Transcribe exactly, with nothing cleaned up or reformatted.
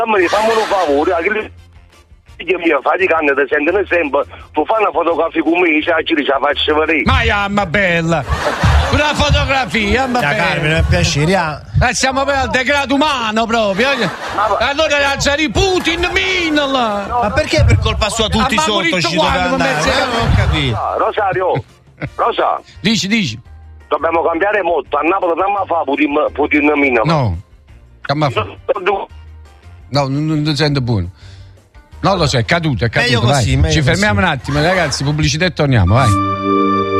fammi un favore, che mia faticante ti sentono sempre, tu fai una fotografia con me, ci la faccio vedere. Ma ja, ma bella! Una fotografia, ma bella! Carmine, è un piacere, ah. Eh, siamo per il degrado umano proprio. Allora lanciare Putin, Mina là. No, ma perché per colpa sua tutti ah, sotto ci dove quando andare? Eh, non ho capito. Ah, Rosario, Rosa. Dici, dici. Dobbiamo cambiare molto. A Napoli non fa Putin, Putin Mina. No. Come fa? No, non, non sento buono. Non lo so, è caduto, è caduto. Meglio così, vai. meglio Ci fermiamo così. un attimo, ragazzi, pubblicità e torniamo, vai.